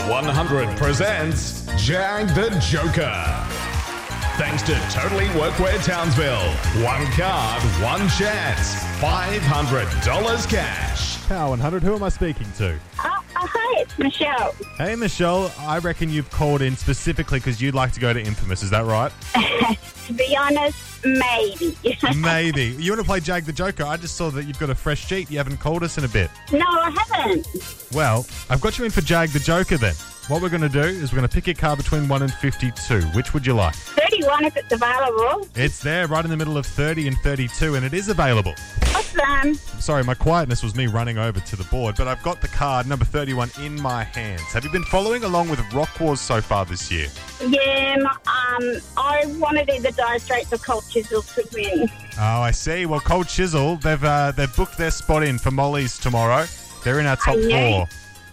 100 presents Jag the Joker. Thanks to Totally Workwear Townsville. One card, one chance. $500 cash. Power 100, who am I speaking to? Hi, it's Michelle. Hey, Michelle, I reckon you've called in specifically because you'd like to go to Infamous, is that right? To be honest, maybe. Maybe. You want to play Jag the Joker? I just saw that you've got a fresh sheet. You haven't called us in a bit. No, I haven't. Well, I've got you in for Jag the Joker then. What we're going to do is we're going to pick a card between 1 and 52. Which would you like? 31 if it's available. It's there right in the middle of 30 and 32, and it is available. Awesome. Sorry, my quietness was me running over to the board, but I've got the card number 31 in my hands. Have you been following along with Rock Wars so far this year? Yeah, I wanted either Dire Straits or Cold Chisel to win. Oh, I see. Well, Cold Chisel, they've booked their spot in for Molly's tomorrow. They're in our top 4. I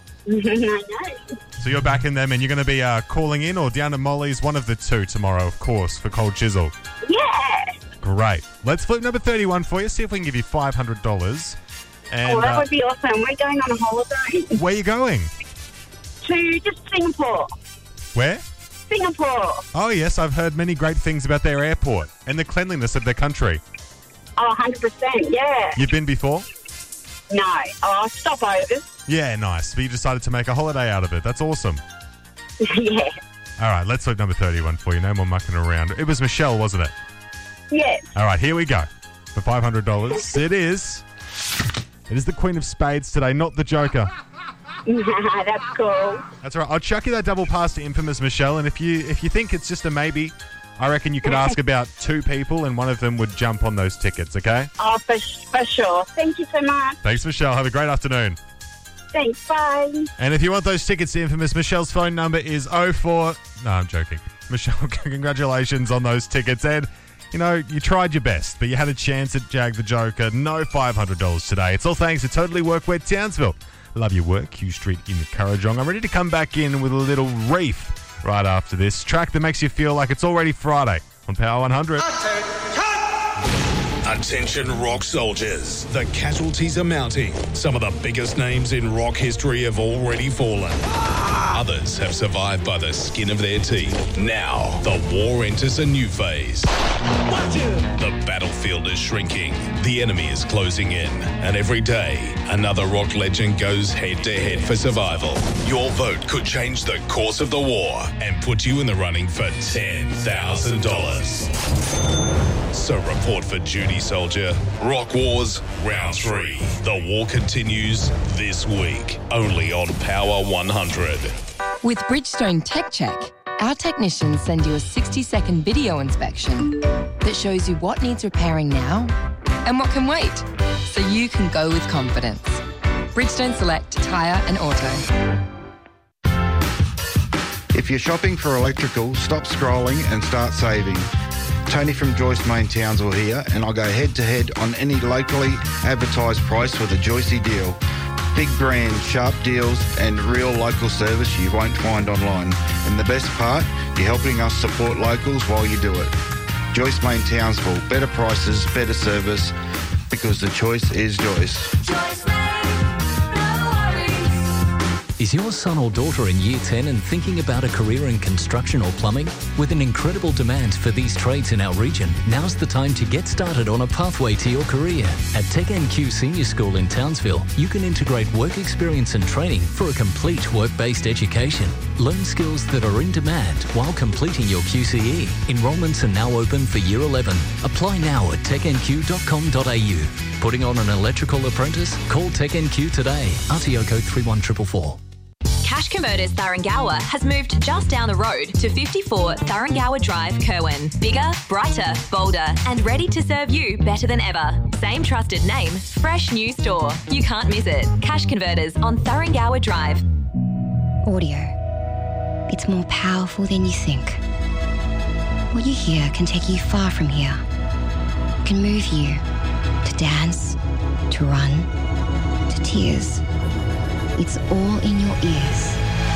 know. So you're backing them, and you're going to be calling in or down at Molly's, one of the two tomorrow, of course, for Cold Chisel. Yeah. Great. Let's flip number 31 for you, see if we can give you $500. And, that would be awesome. We're going on a holiday. Where are you going? To just Singapore. Where? Singapore. Oh, yes, I've heard many great things about their airport and the cleanliness of their country. Oh, 100%, yeah. You've been before? No. Oh, stopovers. Yeah, nice. But you decided to make a holiday out of it. That's awesome. Yeah. All right, let's flip number 31 for you. No more mucking around. It was Michelle, wasn't it? Yes. All right, here we go. For $500, it is the Queen of Spades today, not the Joker. That's cool. That's all right. I'll chuck you that double pass to Infamous, Michelle, and if you think it's just a maybe, I reckon you could ask about 2 people and one of them would jump on those tickets, okay? Oh, for sure. Thank you so much. Thanks, Michelle. Have a great afternoon. Thanks, bye. And if you want those tickets to Infamous, Michelle's phone number is 04... No, I'm joking. Michelle, congratulations on those tickets. And, you know, you tried your best, but you had a chance at Jag the Joker. No $500 today. It's all thanks to Totally Workwear Townsville. Love your work, Q Street in Currajong. I'm ready to come back in with a little reef right after this track that makes you feel like it's already Friday on Power 100. Attention rock soldiers. The casualties are mounting. Some of the biggest names in rock history have already fallen. Others have survived by the skin of their teeth. Now, the war enters a new phase. The battlefield is shrinking. The enemy is closing in. And every day, another rock legend goes head-to-head for survival. Your vote could change the course of the war and put you in the running for $10,000. So report for duty, soldier. Rock Wars, Round 3. The war continues this week, only on Power 100. With Bridgestone Tech Check, our technicians send you a 60-second video inspection that shows you what needs repairing now and what can wait, so you can go with confidence. Bridgestone Select Tyre and Auto. If you're shopping for electrical, stop scrolling and start saving. Tony from Joyce Main Townsville here, and I'll go head-to-head on any locally advertised price with a Joycey deal. Big brand, sharp deals, and real local service you won't find online. And the best part, you're helping us support locals while you do it. Joyce Main Townsville, better prices, better service, because the choice is Joyce. Joyce Main, no worries. Is your son or daughter in Year 10 and thinking about a career in construction or plumbing? With an incredible demand for these trades in our region, now's the time to get started on a pathway to your career. At Tech NQ Senior School in Townsville, you can integrate work experience and training for a complete work-based education. Learn skills that are in demand while completing your QCE. Enrollments are now open for Year 11. Apply now at technq.com.au. Putting on an electrical apprentice? Call Tech NQ today. RTO code 31444. Cash Converters Thuringowa has moved just down the road to 54 Thuringowa Drive, Kerwin. Bigger, brighter, bolder, and ready to serve you better than ever. Same trusted name, fresh new store. You can't miss it. Cash Converters on Thuringowa Drive. Audio. It's more powerful than you think. What you hear can take you far from here. It can move you to dance, to run, to tears. It's all in your ears.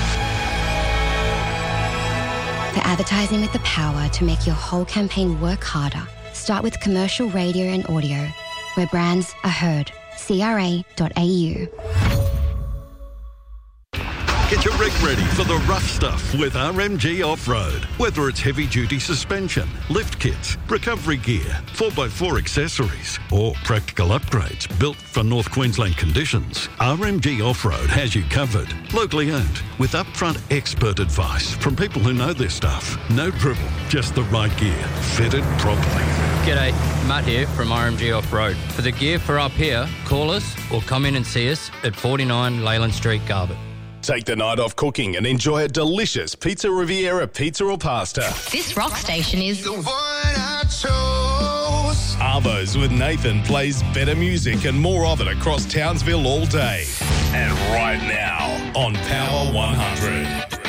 For advertising with the power to make your whole campaign work harder, start with commercial radio and audio, where brands are heard. CRA.au. Get your rig ready for the rough stuff with RMG Off-Road. Whether it's heavy-duty suspension, lift kits, recovery gear, 4x4 accessories, or practical upgrades built for North Queensland conditions, RMG Off-Road has you covered. Locally owned, with upfront expert advice from people who know their stuff. No dribble, just the right gear, fitted properly. G'day, Matt here from RMG Off-Road. For the gear for up here, call us or come in and see us at 49 Leyland Street, Garbutt. Take the night off cooking and enjoy a delicious Pizza Riviera pizza or pasta. This rock station is the one I chose. Arvo's with Nathan plays better music and more of it across Townsville all day. And right now on Power 100.